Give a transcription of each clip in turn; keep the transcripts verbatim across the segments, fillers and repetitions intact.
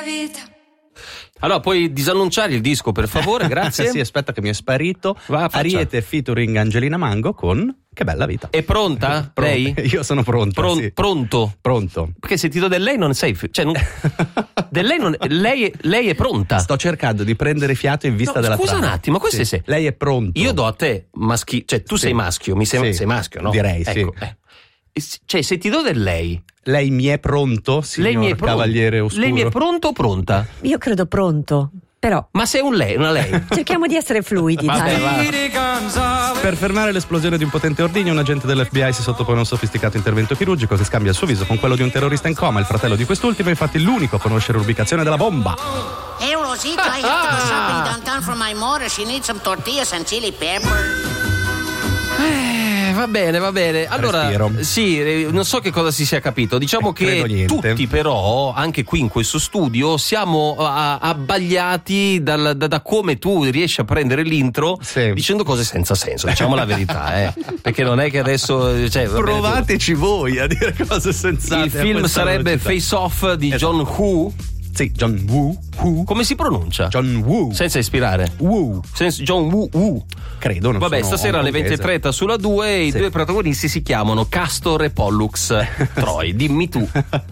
bella vita. Allora, puoi disannunciare il disco, per favore, grazie. Sì, aspetta che mi è sparito. Va, Ariete featuring Angelina Mango con Che bella vita. È pronta? Pronta. Lei? Io sono pronto. Pron- sì. Pronto? Pronto. Perché sentito del lei non sei, cioè non, del lei non, lei, lei è pronta. Sto cercando di prendere fiato in vista No, della scusa trama. un attimo, questo Sì. è se- Lei è pronto. Io do a te maschi, cioè tu Sì. sei maschio, mi sembra Sì. sei maschio, no? Direi, sì. Ecco, eh. Cioè, se ti do del lei, Lei mi è pronto, signor lei mi è pronto. Cavaliere Oscuro? Lei mi è pronto o pronta? Io credo pronto, però Ma sei un lei, una lei. cerchiamo di essere fluidi, Vabbè, dai. va. Per fermare l'esplosione di un potente ordigno, un agente dell'F B I si sottopone a un sofisticato intervento chirurgico che scambia il suo viso con quello di un terrorista in coma. Il fratello di quest'ultimo è infatti l'unico a conoscere l'ubicazione della bomba. Hey, Rosita, I have to go shopping downtown for my mother. She needs some tortillas and chili pepper. Eh, va bene, va bene. Allora, Respiro. sì, eh, non so che cosa si sia capito. Diciamo Eh, che credo niente. tutti, però, anche qui in questo studio, siamo a- abbagliati dal- da, da come tu riesci a prendere l'intro Sì. dicendo cose senza senso. Diciamo la verità, eh. Perché non è che adesso. Cioè, va bene, Provateci voi a dire cose sensate. il a film questa sarebbe velocità. Face Off di Esatto. John Woo. Sì, John Woo. Woo. Come si pronuncia? John Woo. Senza ispirare. Woo. Senza- John Woo. Woo. Credo, non Vabbè, sono stasera alle venti e hongkongese. trenta sulla due i Sì. due protagonisti si chiamano Castor e Pollux Troy. Dimmi tu.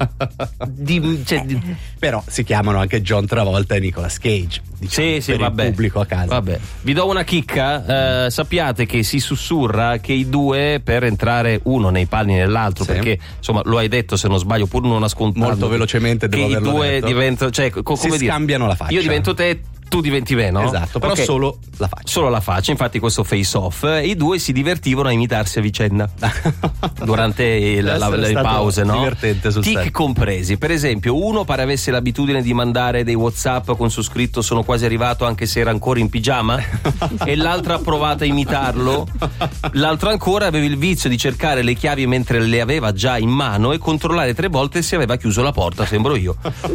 Dim- cioè, di- Però si chiamano anche John Travolta e Nicolas Cage. Diciamo, sì, sì, per vabbè. il pubblico a casa. Vabbè. Vi do una chicca. eh, sappiate che si sussurra che i due, per entrare uno nei panni dell'altro, Sì. perché insomma lo hai detto, se non sbaglio, pur non ascoltando, Molto velocemente che devo i averlo due detto. diventano, cioè, co- Si come dire, scambiano la faccia. io divento te, tu diventi me, no? Esatto, però Ok. solo la faccia. Solo la faccia, infatti questo face off, eh, i due si divertivano a imitarsi a vicenda durante il- Deve la- essere le stato pause, no? divertente sul Tic set. compresi. Per esempio, uno pare avesse l'abitudine di mandare dei WhatsApp con su scritto "sono quasi arrivato anche se era ancora in pigiama" e l'altro ha provato a imitarlo. L'altro ancora aveva il vizio di cercare le chiavi mentre le aveva già in mano e controllare tre volte se aveva chiuso la porta, sembro io.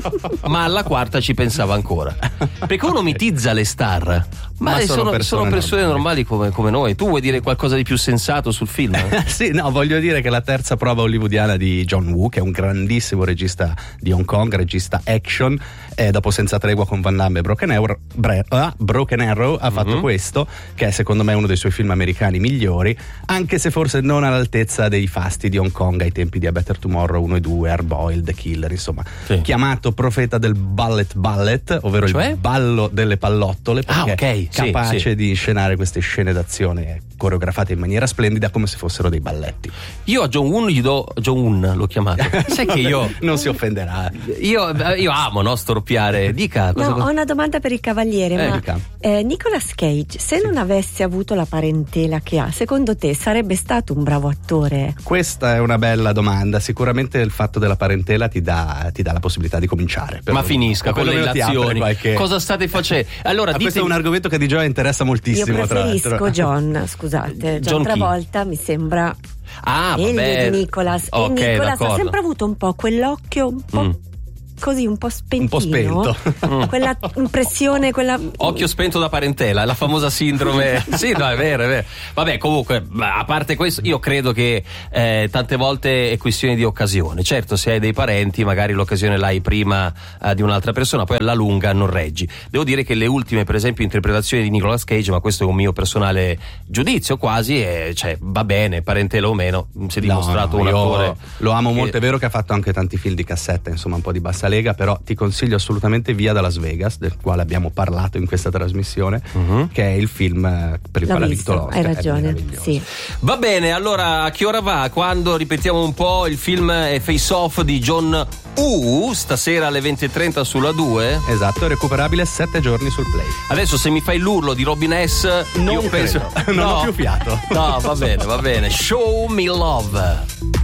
Ma alla quarta ci pensava ancora. Perché uno mitizza le star, ma, Ma sono, sono sono persone persone, normali, normali. come, come noi. Tu vuoi dire qualcosa di più sensato sul film? Sì, no, voglio dire che la terza prova hollywoodiana di John Woo, che è un grandissimo regista di Hong Kong, regista action, e dopo Senza tregua con Van Damme e Broken Arrow, Bre- ah, Broken Arrow ha fatto Mhm. questo, che è secondo me uno dei suoi film americani migliori, anche se forse non all'altezza dei fasti di Hong Kong ai tempi di A Better Tomorrow uno e due, Hard Boiled, The Killer, insomma. Sì. Chiamato profeta del ballet ballet, ovvero Cioè? il ballo delle pallottole, Ah, perché ok, sì, capace sì. di inscenare queste scene d'azione coreografate in maniera splendida come se fossero dei balletti. Io a John Woo gli do John Woo, l'ho chiamato. Sai che io Non si offenderà. io, io amo, no, storpiare. Dica cosa. No, ho una domanda per il cavaliere, Eh, ma dica. eh, Nicolas Cage, se non avesse avuto la parentela che ha, secondo te sarebbe stato un bravo attore? Questa è una bella domanda. Sicuramente il fatto della parentela ti dà, ti dà la possibilità di cominciare. Ma finisca con le Perlomeno ti apre illazioni. qualche- Cosa state facendo? Allora, Ah, questo dite è un argomento che di Gioia interessa Io moltissimo. tra preferisco l'altro. John, scusate, John, John chi? Travolta mi sembra Ah, meglio vabbè. di Nicolas. Ok, e Nicolas d'accordo. ha sempre avuto un po' quell'occhio un po' Mm. così, un po' spentino. Un po' spento. Quella impressione, quella Occhio spento da parentela, la famosa sindrome. Sì, no, è vero, è vero. Vabbè, comunque, ma a parte questo, io credo che eh, tante volte è questione di occasione. Certo, se hai dei parenti, magari l'occasione l'hai prima eh, di un'altra persona, poi alla lunga non reggi. Devo dire che le ultime, per esempio, interpretazioni di Nicolas Cage, ma questo è un mio personale giudizio quasi, è, cioè, va bene, parentela o meno, si è dimostrato No, un io attore. lo amo che- molto, è vero che ha fatto anche tanti film di cassetta, insomma un po' di bassa lega, però ti consiglio assolutamente Via da Las Vegas, del quale abbiamo parlato in questa trasmissione, Mhm. che è il film eh, per il l'ho quale ha visto, vinto l'Oscar. hai È ragione, meraviglioso. sì. Va bene, allora a che ora va? Quando ripetiamo un po' il film è Face Off di John Woo, stasera alle venti e trenta sulla due. Esatto, è recuperabile sette giorni sul Play. Adesso se mi fai l'urlo di Robin S, Non io penso credo. Non ho più fiato. No, va bene, va bene. Show me love.